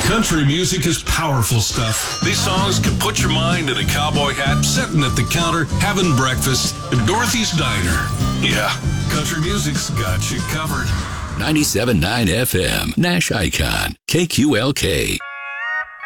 Country music is powerful stuff. These songs can put your mind in a cowboy hat, sitting at the counter, having breakfast at Dorothy's Diner. Yeah, country music's got you covered. 97.9 FM, Nash Icon, KQLK.